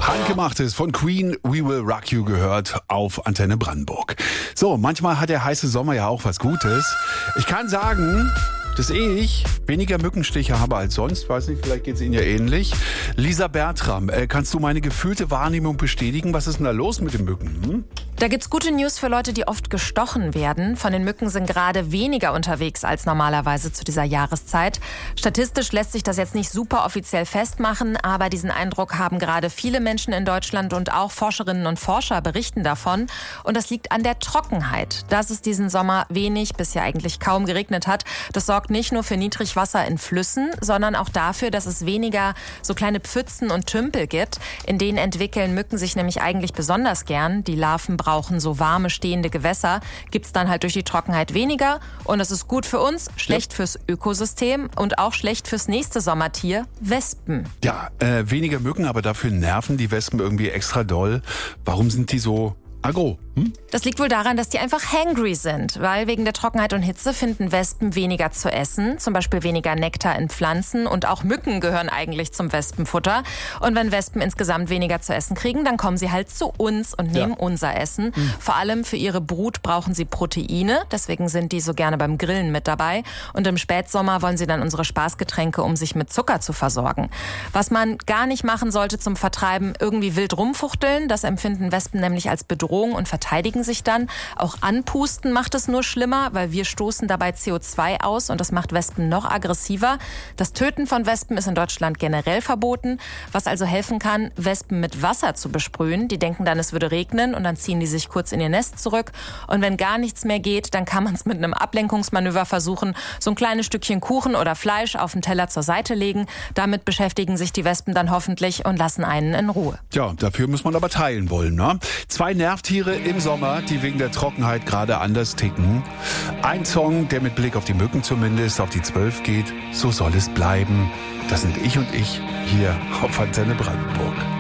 Handgemachtes von Queen, We Will Rock You gehört auf Antenne Brandenburg. So, manchmal hat der heiße Sommer ja auch was Gutes. Ich kann sagen, dass ich weniger Mückenstiche habe als sonst. Weiß nicht, vielleicht geht es Ihnen ja ähnlich. Lisa Bertram, kannst du meine gefühlte Wahrnehmung bestätigen? Was ist denn da los mit den Mücken? Da gibt's gute News für Leute, die oft gestochen werden. Von den Mücken sind gerade weniger unterwegs als normalerweise zu dieser Jahreszeit. Statistisch lässt sich das jetzt nicht super offiziell festmachen, aber diesen Eindruck haben gerade viele Menschen in Deutschland und auch Forscherinnen und Forscher berichten davon. Und das liegt an der Trockenheit, dass es diesen Sommer wenig bis ja eigentlich kaum geregnet hat. Das sorgt nicht nur für Niedrigwasser in Flüssen, sondern auch dafür, dass es weniger so kleine Pfützen und Tümpel gibt. In denen entwickeln Mücken sich nämlich eigentlich besonders gern. Die Larven brauchen so warme, stehende Gewässer. Gibt's dann halt durch die Trockenheit weniger. Und das ist gut für uns, schlecht fürs Ökosystem und auch schlecht fürs nächste Sommertier, Wespen. Ja, weniger Mücken, aber dafür nerven die Wespen irgendwie extra doll. Warum sind die so aggro? Das liegt wohl daran, dass die einfach hangry sind, weil wegen der Trockenheit und Hitze finden Wespen weniger zu essen, zum Beispiel weniger Nektar in Pflanzen und auch Mücken gehören eigentlich zum Wespenfutter. Und wenn Wespen insgesamt weniger zu essen kriegen, dann kommen sie halt zu uns und nehmen unser Essen. Vor allem für ihre Brut brauchen sie Proteine, deswegen sind die so gerne beim Grillen mit dabei. Und im Spätsommer wollen sie dann unsere Spaßgetränke, um sich mit Zucker zu versorgen. Was man gar nicht machen sollte zum Vertreiben, irgendwie wild rumfuchteln, das empfinden Wespen nämlich als Bedrohung und verteidigen sich dann. Auch anpusten macht es nur schlimmer, weil wir stoßen dabei CO2 aus und das macht Wespen noch aggressiver. Das Töten von Wespen ist in Deutschland generell verboten, was also helfen kann, Wespen mit Wasser zu besprühen. Die denken dann, es würde regnen und dann ziehen die sich kurz in ihr Nest zurück. Und wenn gar nichts mehr geht, dann kann man es mit einem Ablenkungsmanöver versuchen, so ein kleines Stückchen Kuchen oder Fleisch auf den Teller zur Seite legen. Damit beschäftigen sich die Wespen dann hoffentlich und lassen einen in Ruhe. Ja, dafür muss man aber teilen wollen, ne? 2 Nervtiere im Sommer, die wegen der Trockenheit gerade anders ticken. Ein Song, der mit Blick auf die Mücken zumindest auf die 12 geht. So soll es bleiben. Das sind Ich und Ich hier auf Antenne Brandenburg.